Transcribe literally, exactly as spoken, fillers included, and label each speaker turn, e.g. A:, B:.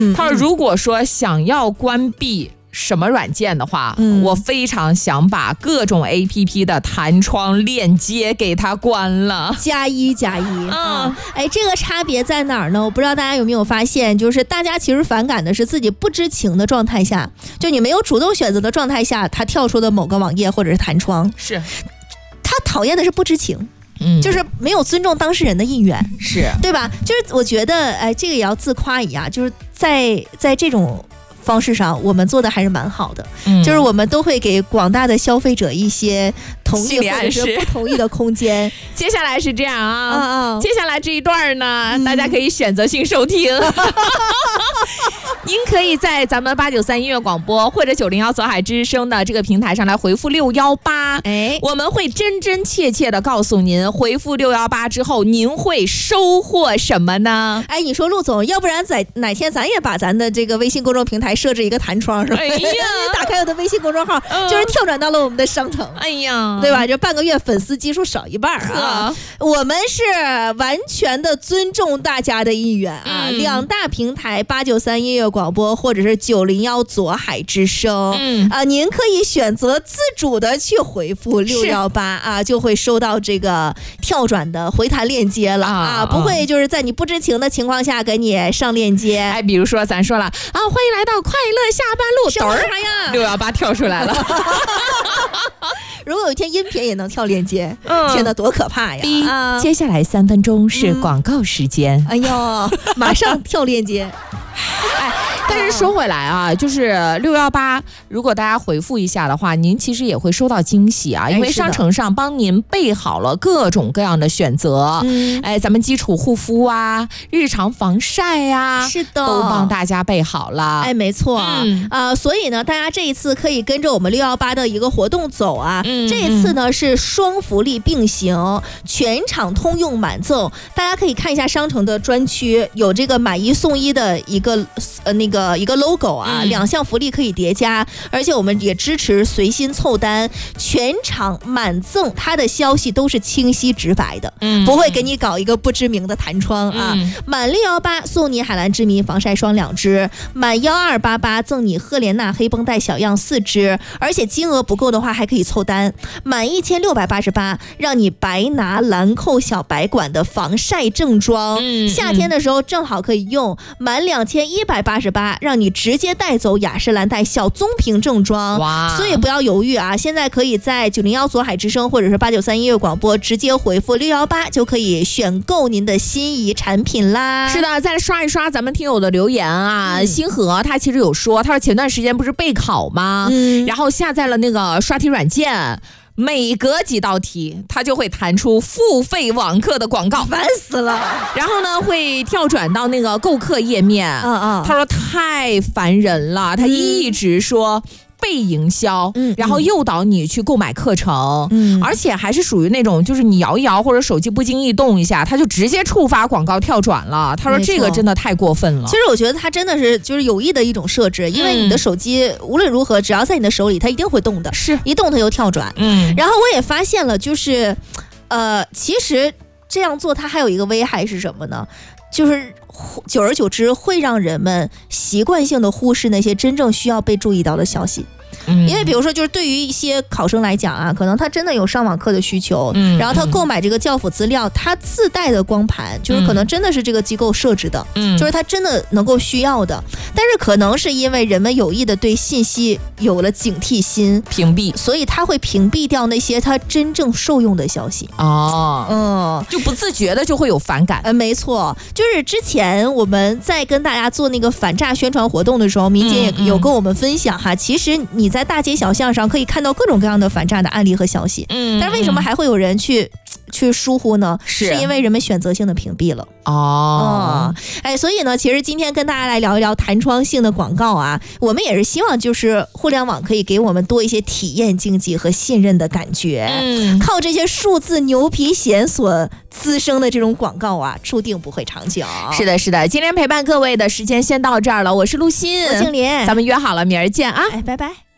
A: 他说如果说想要关闭什么软件的话、嗯、我非常想把各种 A P P 的弹窗链接给它关了。
B: 加一加一、嗯嗯、哎，这个差别在哪儿呢？我不知道大家有没有发现，就是大家其实反感的是自己不知情的状态下，就你没有主动选择的状态下，它跳出的某个网页或者是弹窗，
A: 是
B: 他讨厌的是不知情。
A: 嗯，
B: 就是没有尊重当事人的意愿，
A: 是
B: 对吧？就是我觉得，哎，这个也要自夸一下，就是在在这种方式上，我们做的还是蛮好的。嗯，就是我们都会给广大的消费者一些同意或者是不同意的空间。
A: 接下来是这样啊，
B: 嗯嗯、
A: 接下来这一段呢、嗯，大家可以选择性收听。您可以在咱们八九三音乐广播或者九零幺左海之声的这个平台上来回复六幺八，哎，我们会真真切切的告诉您，回复六幺八之后您会收获什么呢？
B: 哎，你说陆总，要不然在哪天咱也把咱的这个微信公众平台设置一个弹窗，是吧？
A: 哎呀，
B: 你打开我的微信公众号，嗯、就是跳转到了我们的商城。
A: 哎呀，
B: 对吧？这半个月粉丝基数少一半啊！我们是完全的尊重大家的意愿啊！嗯、两大平台八九三音乐广播或者是九零幺左海之声，嗯啊，您可以选择自主的去回复六幺八啊，就会收到这个跳转的回弹链接了 啊, 啊，不会就是在你不知情的情况下给你上链接。
A: 哎，比如说咱说了啊，欢迎来到快乐下班路，
B: 什么啥呀？
A: 六幺八跳出来了。
B: 如果有一天音频也能跳链接，嗯、天哪，多可怕呀！
A: 啊、接下来三分钟是广告时间。
B: 嗯、哎呦，马上跳链接。
A: 哎，但是说回来啊，就是六幺八，如果大家回复一下的话，您其实也会收到惊喜啊，因为商城上帮您备好了各种各样的选择，嗯、哎，咱们基础护肤啊，日常防晒呀、啊，
B: 是的，
A: 都帮大家备好了。
B: 哎，没错啊，嗯呃，所以呢，大家这一次可以跟着我们六幺八的一个活动走啊，嗯、这一次呢是双福利并行，全场通用满赠，大家可以看一下商城的专区，有这个买一送一的一个。呃，那个一个 logo 啊、嗯，两项福利可以叠加，而且我们也支持随心凑单，全场满赠，它的消息都是清晰直白的，嗯，不会给你搞一个不知名的弹窗啊。嗯、满六幺八送你海蓝之谜防晒霜两支，满幺二八八赠你赫莲娜黑绷带小样四支，而且金额不够的话还可以凑单，满一千六百八十八，让你白拿兰蔻小白管的防晒正装，嗯，夏天的时候正好可以用，满两千一百八十八，让你直接带走雅诗兰黛小棕瓶正装。哇！所以不要犹豫啊，现在可以在九零幺左海之声或者是八九三音乐广播直接回复六幺八，就可以选购您的心仪产品啦。
A: 是的，再来刷一刷咱们听友的留言啊。嗯、星河他其实有说，他说前段时间不是备考吗？嗯，然后下载了那个刷题软件。每隔几道题，它就会弹出付费网课的广告，
B: 烦死了。
A: 然后呢，会跳转到那个购课页面。嗯嗯，他说太烦人了，他一直说。被营销，嗯，然后诱导你去购买课程，嗯，而且还是属于那种，就是你摇一摇或者手机不经意动一下，他就直接触发广告跳转了。他说这个真的太过分了。
B: 其实我觉得他真的是就是有意的一种设置，因为你的手机无论如何，只要在你的手里，它一定会动的，
A: 是
B: 一动它就跳转。嗯，然后我也发现了，就是，呃，其实这样做它还有一个危害是什么呢？就是久而久之会让人们习惯性的忽视那些真正需要被注意到的消息。嗯、因为比如说就是对于一些考生来讲啊，可能他真的有上网课的需求，嗯、然后他购买这个教辅资料，他自带的光盘就是可能真的是这个机构设置的，嗯、就是他真的能够需要的，但是可能是因为人们有意的对信息有了警惕心，
A: 屏蔽，
B: 所以他会屏蔽掉那些他真正受用的消息。
A: 哦，嗯，就不自觉的就会有反感。
B: 呃，没错，就是之前我们在跟大家做那个反诈宣传活动的时候，民姐也有跟我们分享哈，嗯嗯、其实你在大街小巷上可以看到各种各样的反诈的案例和消息，嗯，但是为什么还会有人去去疏忽呢？是, 是因为人们选择性的屏蔽了。哦、嗯，哎，所以呢，其实今天跟大家来聊一聊弹窗性的广告啊，我们也是希望就是互联网可以给我们多一些体验经济和信任的感觉。嗯，靠这些数字牛皮癣所滋生的这种广告啊，注定不会长久。
A: 是的，是的，今天陪伴各位的时间先到这儿了，我是陆欣，
B: 我姓林，
A: 咱们约好了明儿见啊，
B: 哎，拜拜。